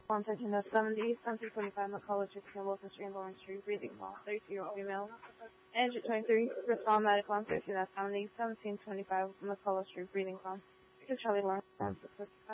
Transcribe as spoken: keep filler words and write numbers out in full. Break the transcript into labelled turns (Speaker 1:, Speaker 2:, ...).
Speaker 1: one thirteen to seventy, seventeen twenty-five McCullough Street, Wilson Street, Lawrence Street, breathing call, thirty-two-year-old female. Engine twenty-three, respond medical on thirteen to seventy, seventeen twenty-five McCullough Street, breathing call. To Charlie Lawrence.